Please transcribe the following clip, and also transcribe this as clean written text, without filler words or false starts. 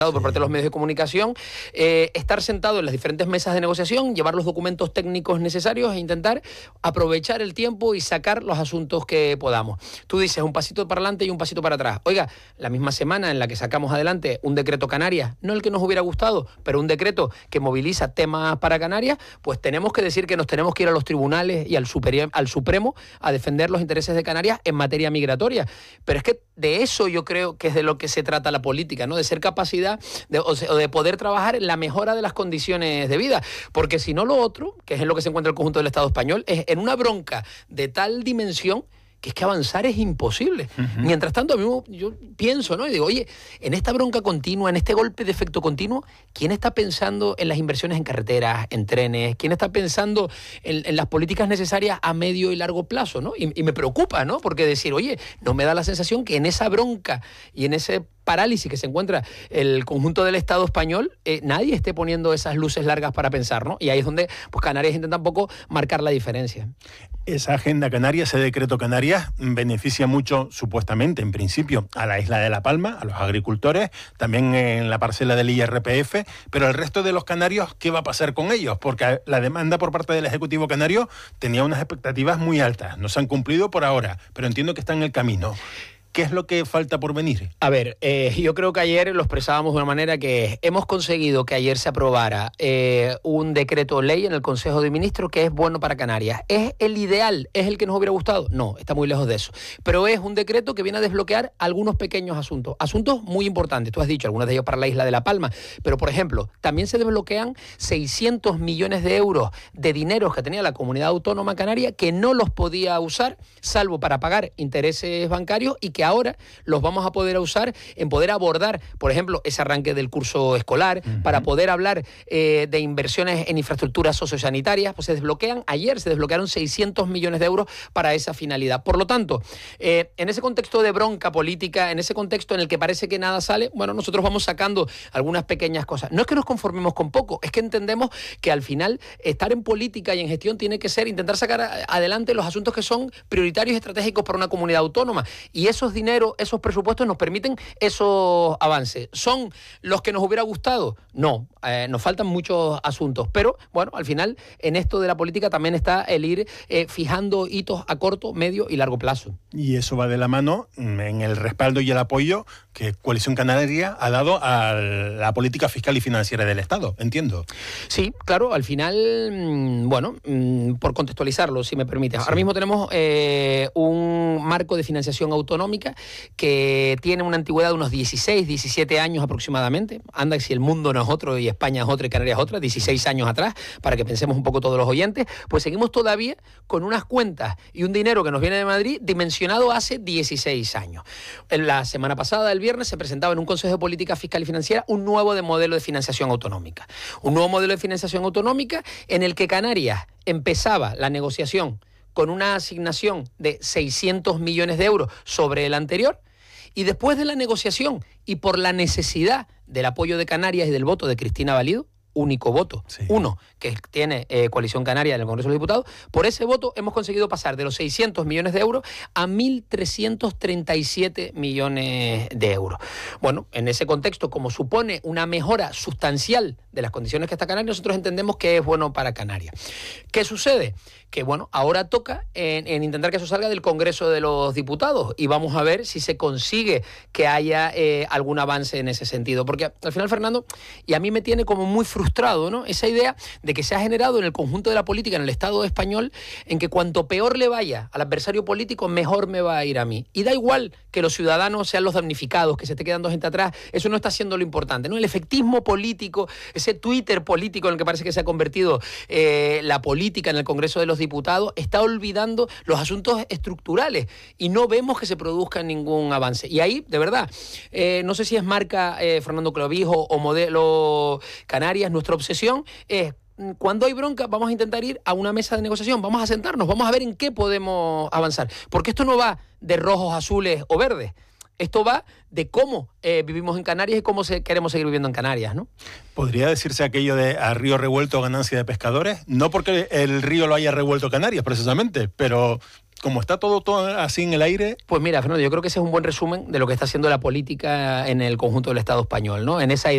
por parte de los medios de comunicación, estar sentado en las diferentes mesas de negociación, llevar los documentos técnicos necesarios e intentar aprovechar el tiempo y sacar los asuntos que podamos. Tú dices un pasito para adelante y un pasito para atrás. Oiga, la misma semana en la que sacamos adelante un decreto Canarias, no el que nos hubiera gustado, pero un decreto que moviliza temas para Canarias, pues tenemos que decir que nos tenemos que ir a los tribunales y al Supremo a defender los intereses de Canarias en materia migratoria. Pero es que de eso yo creo que es de lo que se trata la política, ¿no? De ser capacidad o de poder trabajar en la mejora de las condiciones de vida, porque si no lo otro, que es en lo que se encuentra el conjunto del Estado español, es en una bronca de tal dimensión que es que avanzar es imposible. Mientras tanto, a mí yo pienso, ¿no? Y digo, oye, en esta bronca continua, en este golpe de efecto continuo, ¿quién está pensando en las inversiones en carreteras, en trenes? ¿Quién está pensando en las políticas necesarias a medio y largo plazo, ¿no? Y me preocupa, ¿no? Porque decir, oye, no me da la sensación que en esa bronca y en ese parálisis que se encuentra el conjunto del Estado español, nadie esté poniendo esas luces largas para pensar, ¿no? Y ahí es donde pues Canarias intenta un poco marcar la diferencia. Esa agenda canaria, ese decreto Canarias, beneficia mucho, supuestamente, en principio, a la isla de La Palma, a los agricultores, también en la parcela del IRPF, pero el resto de los canarios, ¿qué va a pasar con ellos? Porque la demanda por parte del Ejecutivo canario tenía unas expectativas muy altas. No se han cumplido por ahora, pero entiendo que está en el camino. ¿Qué es lo que falta por venir? A ver, yo creo que ayer lo expresábamos de una manera que hemos conseguido que ayer se aprobara un decreto ley en el Consejo de Ministros que es bueno para Canarias. ¿Es el ideal? ¿Es el que nos hubiera gustado? No, está muy lejos de eso. Pero es un decreto que viene a desbloquear algunos pequeños asuntos. Asuntos muy importantes. Tú has dicho, algunos de ellos para la isla de La Palma. Pero, por ejemplo, también se desbloquean 600 millones de euros de dinero que tenía la comunidad autónoma canaria que no los podía usar, salvo para pagar intereses bancarios y que ahora los vamos a poder usar en poder abordar, por ejemplo, ese arranque del curso escolar, para poder hablar de inversiones en infraestructuras sociosanitarias, pues ayer se desbloquearon 600 millones de euros para esa finalidad. Por lo tanto, en ese contexto de bronca política, en ese contexto en el que parece que nada sale, bueno, nosotros vamos sacando algunas pequeñas cosas. No es que nos conformemos con poco, es que entendemos que al final estar en política y en gestión tiene que ser intentar sacar adelante los asuntos que son prioritarios y estratégicos para una comunidad autónoma. Y esos dineros, esos presupuestos nos permiten esos avances. ¿Son los que nos hubiera gustado? No, nos faltan muchos asuntos, pero bueno, al final en esto de la política también está el ir fijando hitos a corto, medio y largo plazo. Y eso va de la mano en el respaldo y el apoyo que Coalición Canaria ha dado a la política fiscal y financiera del Estado, entiendo. Sí, claro, al final, bueno, por contextualizarlo, si me permites. Sí. Ahora mismo tenemos un marco de financiación autonómica que tiene una antigüedad de unos 16, 17 años aproximadamente. Anda, si el mundo no es otro y España es otra y Canarias es otra, 16 años atrás, para que pensemos un poco todos los oyentes, pues seguimos todavía con unas cuentas y un dinero que nos viene de Madrid dimensionado hace 16 años. En la semana pasada, el viernes, se presentaba en un Consejo de Política Fiscal y Financiera un nuevo modelo de financiación autonómica. Un nuevo modelo de financiación autonómica en el que Canarias empezaba la negociación con una asignación de 600 millones de euros sobre el anterior, y después de la negociación y por la necesidad del apoyo de Canarias y del voto de Cristina Valido, único voto, sí, uno que tiene Coalición Canaria en el Congreso de los Diputados, por ese voto hemos conseguido pasar de los 600 millones de euros a 1.337 millones de euros. Bueno, en ese contexto, como supone una mejora sustancial de las condiciones que está Canarias, nosotros entendemos que es bueno para Canarias. ¿Qué sucede? Que bueno, ahora toca en intentar que eso salga del Congreso de los Diputados y vamos a ver si se consigue que haya algún avance en ese sentido. Porque al final, Fernando, y a mí me tiene como muy frustrado, ¿no?, esa idea de que se ha generado en el conjunto de la política, en el Estado español, en que cuanto peor le vaya al adversario político, mejor me va a ir a mí. Y da igual que los ciudadanos sean los damnificados, que se esté quedando gente atrás, eso no está siendo lo importante, ¿no? El efectismo político, ese Twitter político en el que parece que se ha convertido la política en el Congreso de los Diputados, está olvidando los asuntos estructurales y no vemos que se produzca ningún avance. Y ahí, de verdad, no sé si es marca Fernando Clavijo o modelo Canarias, nuestra obsesión es: cuando hay bronca, vamos a intentar ir a una mesa de negociación, vamos a sentarnos, vamos a ver en qué podemos avanzar. Porque esto no va de rojos, azules o verdes. Esto va de cómo vivimos en Canarias y cómo queremos seguir viviendo en Canarias, ¿no? ¿Podría decirse aquello de a río revuelto ganancia de pescadores? No porque el río lo haya revuelto Canarias, precisamente, pero como está todo así en el aire. Pues mira, Fernando, yo creo que ese es un buen resumen de lo que está haciendo la política en el conjunto del Estado español, ¿no? En esa idea